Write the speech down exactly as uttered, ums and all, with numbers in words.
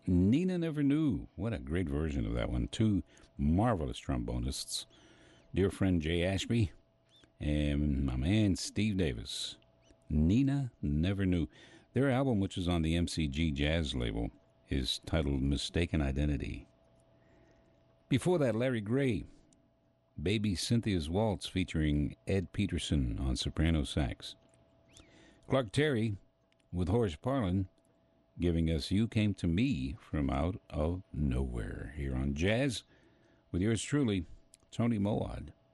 Nina Never Knew. What a great version of that one. Two marvelous trombonists. Dear friend Jay Ashby and my man Steve Davis. Nina Never Knew. Their album, which is on the M C G Jazz label, is titled Mistaken Identity. Before that, Larry Gray, Baby Cynthia's Waltz, featuring Ed Peterson on soprano sax. Clark Terry with Horace Parlan giving us You Came to Me from Out of Nowhere here on Jazz with yours truly, Tony Moad.